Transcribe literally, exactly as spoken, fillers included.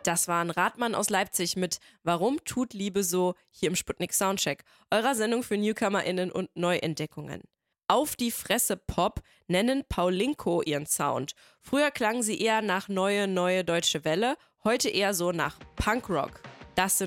Das war ein Radmann aus Leipzig mit Warum tut Liebe so hier im Sputnik Soundcheck, eurer Sendung für NewcomerInnen und Neuentdeckungen. Auf die Fresse Pop nennen Paulinko ihren Sound. Früher klangen sie eher nach neue, neue deutsche Welle, heute eher so nach Punkrock. Das sind